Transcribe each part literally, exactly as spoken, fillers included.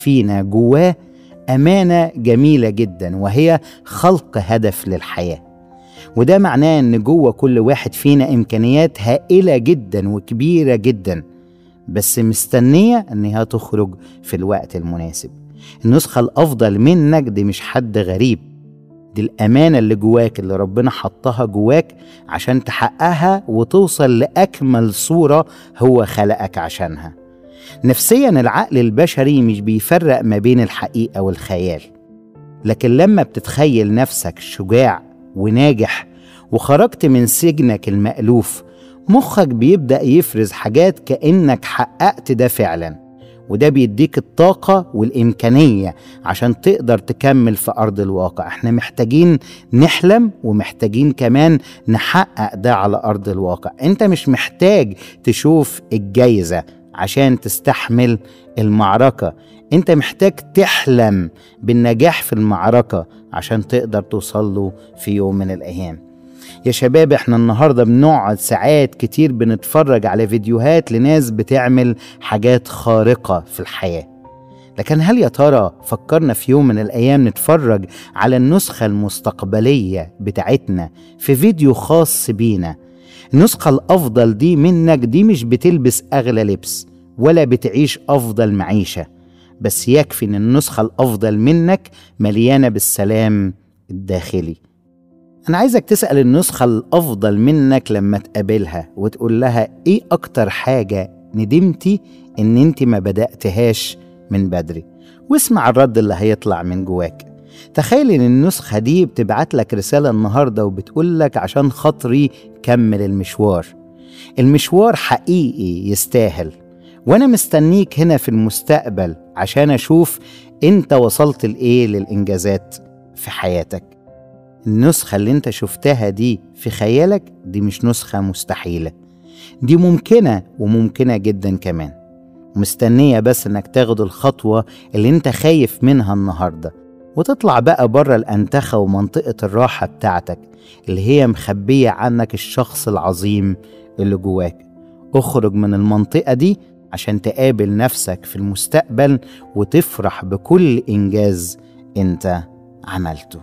فينا جواه أمانة جميلة جدا، وهي خلق هدف للحياة. وده معناه ان جوه كل واحد فينا إمكانيات هائلة جدا وكبيرة جدا، بس مستنية انها تخرج في الوقت المناسب. النسخة الأفضل منك دي مش حد غريب، دي الأمانة اللي جواك اللي ربنا حطها جواك عشان تحققها وتوصل لأكمل صورة هو خلقك عشانها. نفسيا العقل البشري مش بيفرق ما بين الحقيقة والخيال، لكن لما بتتخيل نفسك شجاع وناجح وخرجت من سجنك المألوف، مخك بيبدأ يفرز حاجات كأنك حققت ده فعلا، وده بيديك الطاقة والإمكانية عشان تقدر تكمل في أرض الواقع. احنا محتاجين نحلم ومحتاجين كمان نحقق ده على أرض الواقع. انت مش محتاج تشوف الجايزة عشان تستحمل المعركة، انت محتاج تحلم بالنجاح في المعركة عشان تقدر توصله في يوم من الأيام. يا شباب، احنا النهاردة بنقعد ساعات كتير بنتفرج على فيديوهات لناس بتعمل حاجات خارقة في الحياة، لكن هل يا ترى فكرنا في يوم من الأيام نتفرج على النسخة المستقبلية بتاعتنا في فيديو خاص بينا؟ النسخة الأفضل دي منك دي مش بتلبس أغلى لبس ولا بتعيش أفضل معيشة، بس يكفي إن النسخة الأفضل منك مليانة بالسلام الداخلي. أنا عايزك تسأل النسخة الأفضل منك لما تقابلها وتقول لها إيه أكتر حاجة ندمتي إن أنت ما بدأتهاش من بدري، واسمع الرد اللي هيطلع من جواك. تخيل إن النسخة دي بتبعت لك رسالة النهاردة وبتقول لك عشان خاطري كمل المشوار. المشوار حقيقي يستاهل، وأنا مستنيك هنا في المستقبل عشان أشوف أنت وصلت لإيه للإنجازات في حياتك. النسخة اللي أنت شفتها دي في خيالك دي مش نسخة مستحيلة، دي ممكنة وممكنة جدا كمان، مستنية بس إنك تاخد الخطوة اللي أنت خايف منها النهاردة وتطلع بقى بره الأنتخة ومنطقة الراحة بتاعتك اللي هي مخبية عنك الشخص العظيم اللي جواك. اخرج من المنطقة دي عشان تقابل نفسك في المستقبل وتفرح بكل إنجاز أنت عملته.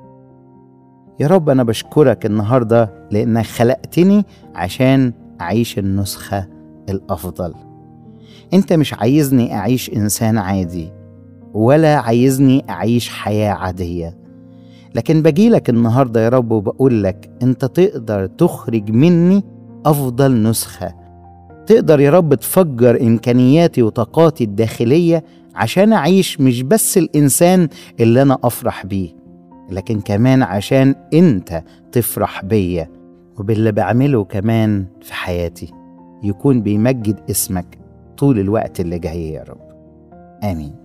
يا رب أنا بشكرك النهاردة لأنك خلقتني عشان أعيش النسخة الأفضل. أنت مش عايزني أعيش إنسان عادي ولا عايزني أعيش حياة عادية، لكن بجيلك النهاردة يا رب وبقولك أنت تقدر تخرج مني أفضل نسخة، تقدر يا رب تفجر إمكانياتي وطاقاتي الداخلية عشان أعيش مش بس الإنسان اللي أنا أفرح بيه، لكن كمان عشان أنت تفرح بيا وباللي بعمله كمان في حياتي، يكون بيمجد اسمك طول الوقت اللي جاي يا رب. آمين.